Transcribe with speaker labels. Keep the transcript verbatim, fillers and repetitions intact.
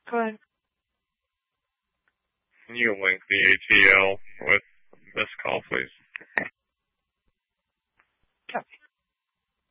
Speaker 1: Go ahead.
Speaker 2: Can you link the A T L with this call, please?